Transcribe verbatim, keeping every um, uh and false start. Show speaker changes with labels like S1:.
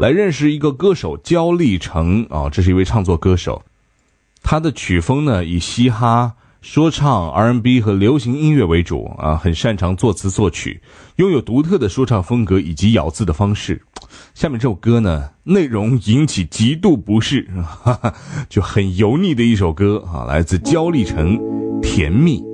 S1: 来认识一个歌手焦立成啊，这是一位唱作歌手，他的曲风呢以嘻哈、说唱、R and B 和流行音乐为主啊，很擅长作词作曲，拥有独特的说唱风格以及咬字的方式。下面这首歌呢，内容引起极度不适，哈哈，就很油腻的一首歌啊，来自焦立成，《甜蜜》。